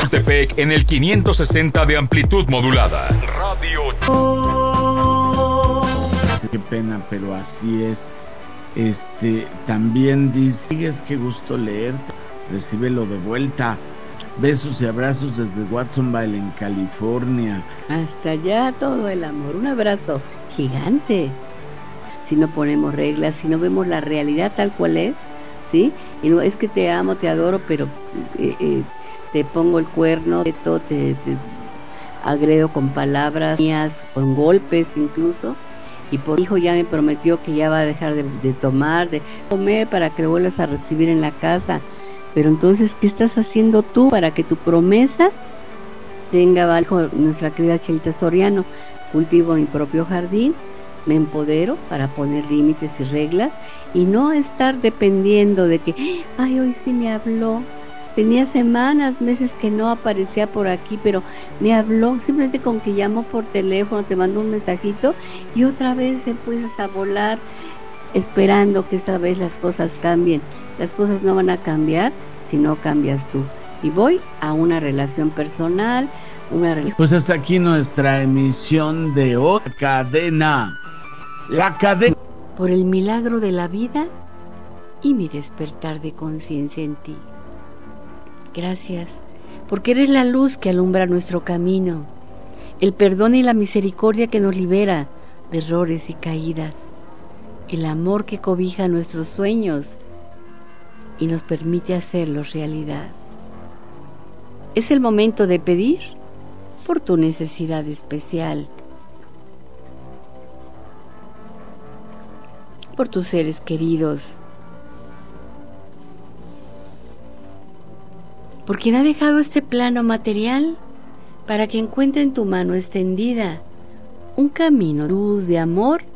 Chapultepec en el 560 de amplitud modulada. Radio. Qué pena, pero así es. También dice, es que gusto leer, recíbelo de vuelta. Besos y abrazos desde Watsonville en California. Hasta allá todo el amor, un abrazo gigante. Si no ponemos reglas, si no vemos la realidad tal cual es, ¿sí? Y no es que te amo, te adoro, pero te pongo el cuerno, te agredo con palabras mías, con golpes incluso. Y por hijo ya me prometió que ya va a dejar de tomar, de comer para que lo vuelvas a recibir en la casa. Pero entonces, ¿qué estás haciendo tú para que tu promesa tenga valor? Nuestra querida Chelita Soriano, cultivo mi propio jardín, me empodero para poner límites y reglas y no estar dependiendo de que, ay, hoy sí me habló. Tenía semanas, meses que no aparecía por aquí, pero me habló simplemente con que llamó por teléfono, te mandó un mensajito y otra vez empiezas a volar esperando que esta vez las cosas cambien. Las cosas no van a cambiar si no cambias tú. Y voy a una relación personal, Pues hasta aquí nuestra emisión de otra cadena. La cadena. Por el milagro de la vida y mi despertar de conciencia en ti. Gracias, porque eres la luz que alumbra nuestro camino, el perdón y la misericordia que nos libera de errores y caídas, el amor que cobija nuestros sueños y nos permite hacerlos realidad. Es el momento de pedir por tu necesidad especial, por tus seres queridos, por quien ha dejado este plano material para que encuentre en tu mano extendida un camino, luz de amor